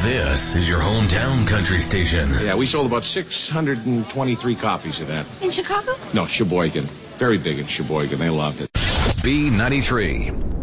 This is your hometown country station. Yeah, we sold about 623 copies of that. In Chicago? No, Sheboygan. Very big in Sheboygan. They loved it. B93.